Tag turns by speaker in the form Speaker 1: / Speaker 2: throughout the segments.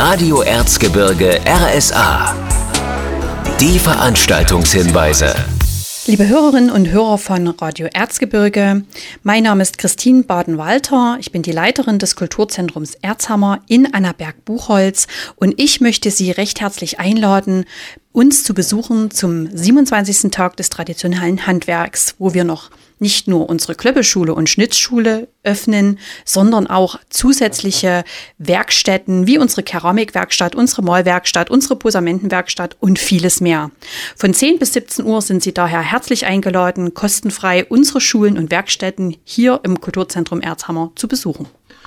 Speaker 1: Radio Erzgebirge RSA. Die Veranstaltungshinweise.
Speaker 2: Liebe Hörerinnen und Hörer von Radio Erzgebirge, mein Name ist Christine Baden-Walter. Ich bin die Leiterin des Kulturzentrums Erzhammer in Annaberg-Buchholz und ich möchte Sie recht herzlich einladen, uns zu besuchen zum 27. Tag des traditionellen Handwerks, wo wir noch nicht nur unsere Klöppelschule und Schnitzschule öffnen, sondern auch zusätzliche Werkstätten wie unsere Keramikwerkstatt, unsere Malwerkstatt, unsere Posamentenwerkstatt und vieles mehr. Von 10 bis 17 Uhr sind Sie daher herzlich eingeladen, kostenfrei unsere Schulen und Werkstätten hier im Kulturzentrum Erzhammer zu besuchen.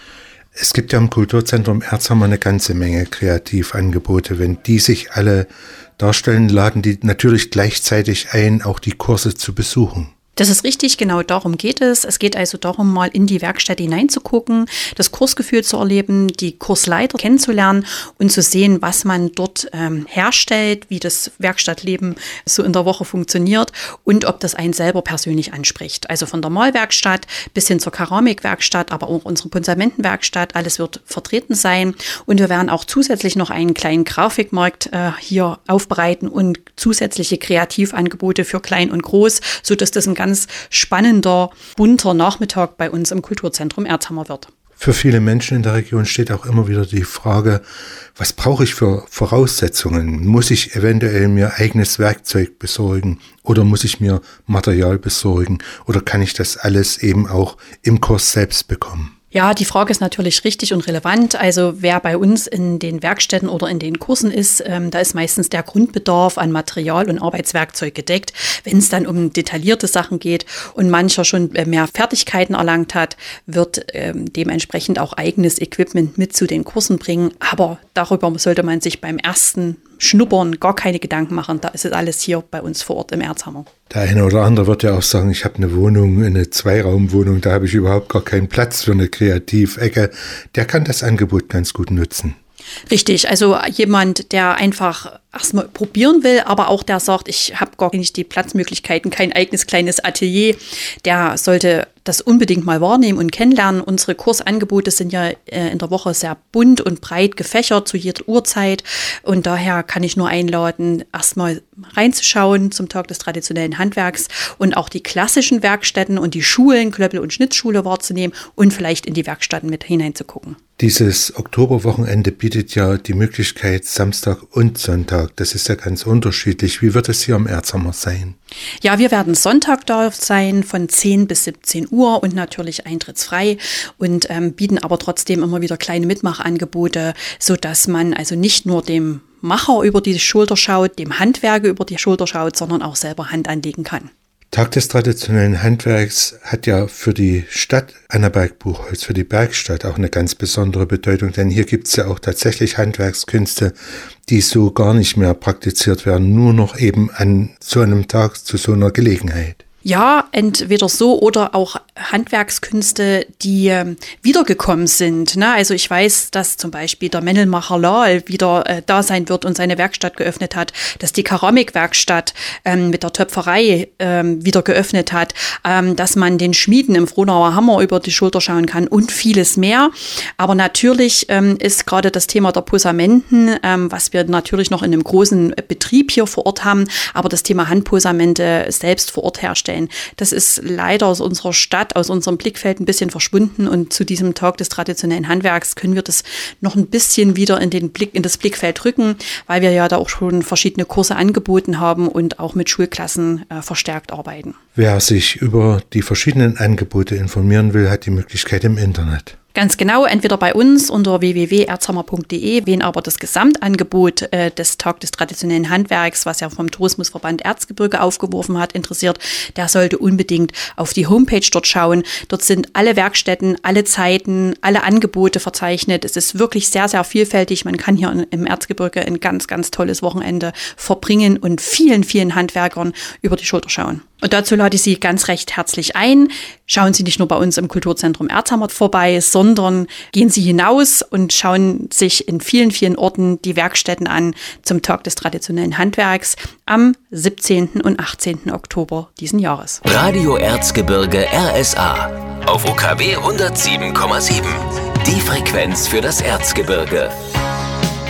Speaker 3: Es gibt ja im Kulturzentrum Erzhammer eine ganze Menge Kreativangebote. Wenn die sich alle darstellen, laden die natürlich gleichzeitig ein, auch die Kurse zu besuchen.
Speaker 2: Das ist richtig, genau darum geht es. Es geht also darum, mal in die Werkstatt hineinzugucken, das Kursgefühl zu erleben, die Kursleiter kennenzulernen und zu sehen, was man dort herstellt, wie das Werkstattleben so in der Woche funktioniert und ob das einen selber persönlich anspricht. Also von der Malwerkstatt bis hin zur Keramikwerkstatt, aber auch unsere Posamentenwerkstatt, alles wird vertreten sein. Und wir werden auch zusätzlich noch einen kleinen Grafikmarkt hier aufbereiten und zusätzliche Kreativangebote für Klein und Groß, sodass das ein ganz spannender, bunter Nachmittag bei uns im Kulturzentrum Erzhammer wird.
Speaker 3: Für viele Menschen in der Region steht auch immer wieder die Frage, was brauche ich für Voraussetzungen? Muss ich eventuell mir eigenes Werkzeug besorgen oder muss ich mir Material besorgen oder kann ich das alles eben auch im Kurs selbst bekommen?
Speaker 2: Ja, die Frage ist natürlich richtig und relevant. Also wer bei uns in den Werkstätten oder in den Kursen ist, da ist meistens der Grundbedarf an Material und Arbeitswerkzeug gedeckt. Wenn es dann um detaillierte Sachen geht und mancher schon mehr Fertigkeiten erlangt hat, wird dementsprechend auch eigenes Equipment mit zu den Kursen bringen. Aber darüber sollte man sich beim ersten Schnuppern gar keine Gedanken machen. Da ist es alles hier bei uns vor Ort im Erzhammer.
Speaker 3: Der eine oder andere wird ja auch sagen, ich habe eine Wohnung, eine Zweiraumwohnung, da habe ich überhaupt gar keinen Platz für eine Kreativecke. Der kann das Angebot ganz gut nutzen.
Speaker 2: Richtig, also jemand, der einfach erstmal probieren will, aber auch der sagt, ich habe gar nicht die Platzmöglichkeiten, kein eigenes kleines Atelier, der sollte das unbedingt mal wahrnehmen und kennenlernen. Unsere Kursangebote sind ja in der Woche sehr bunt und breit gefächert zu jeder Uhrzeit und daher kann ich nur einladen, erstmal reinzuschauen zum Tag des traditionellen Handwerks und auch die klassischen Werkstätten und die Schulen, Klöppel- und Schnitzschule wahrzunehmen und vielleicht in die Werkstätten mit hineinzugucken.
Speaker 3: Dieses Oktoberwochenende bietet ja die Möglichkeit Samstag und Sonntag. Das ist ja ganz unterschiedlich. Wie wird es hier am Erzhammer sein?
Speaker 2: Ja, wir werden Sonntag da sein von 10 bis 17 Uhr und natürlich eintrittsfrei und bieten aber trotzdem immer wieder kleine Mitmachangebote, sodass man also nicht nur dem Macher über die Schulter schaut, dem Handwerker über die Schulter schaut, sondern auch selber Hand anlegen kann.
Speaker 3: Tag des traditionellen Handwerks hat ja für die Stadt Annaberg-Buchholz, für die Bergstadt auch eine ganz besondere Bedeutung, denn hier gibt es ja auch tatsächlich Handwerkskünste, die so gar nicht mehr praktiziert werden, nur noch eben an so einem Tag zu so einer Gelegenheit.
Speaker 2: Ja, entweder so oder auch Handwerkskünste, die wiedergekommen sind. Ne? Also ich weiß, dass zum Beispiel der Mändelmacher Lahl wieder da sein wird und seine Werkstatt geöffnet hat, dass die Keramikwerkstatt mit der Töpferei wieder geöffnet hat, dass man den Schmieden im Frohnauer Hammer über die Schulter schauen kann und vieles mehr. Aber natürlich ist gerade das Thema der Posamenten, was wir natürlich noch in einem großen Betrieb hier vor Ort haben, aber das Thema Handposamente selbst vor Ort herstellen. Das ist leider aus unserer Stadt, aus unserem Blickfeld ein bisschen verschwunden und zu diesem Tag des traditionellen Handwerks können wir das noch ein bisschen wieder in das Blickfeld rücken, weil wir ja da auch schon verschiedene Kurse angeboten haben und auch mit Schulklassen verstärkt arbeiten.
Speaker 3: Wer sich über die verschiedenen Angebote informieren will, hat die Möglichkeit im Internet.
Speaker 2: Ganz genau, entweder bei uns unter www.erzhammer.de, wen aber das Gesamtangebot des Tag des traditionellen Handwerks, was ja vom Tourismusverband Erzgebirge aufgeworfen hat, interessiert, der sollte unbedingt auf die Homepage dort schauen. Dort sind alle Werkstätten, alle Zeiten, alle Angebote verzeichnet. Es ist wirklich sehr, sehr vielfältig. Man kann hier im Erzgebirge ein ganz, ganz tolles Wochenende verbringen und vielen, vielen Handwerkern über die Schulter schauen. Und dazu lade ich Sie ganz recht herzlich ein. Schauen Sie nicht nur bei uns im Kulturzentrum Erzhammer vorbei, sondern gehen Sie hinaus und schauen sich in vielen, vielen Orten die Werkstätten an zum Tag des traditionellen Handwerks am 17. und 18. Oktober diesen Jahres.
Speaker 1: Radio Erzgebirge RSA auf OKW 107,7. Die Frequenz für das Erzgebirge.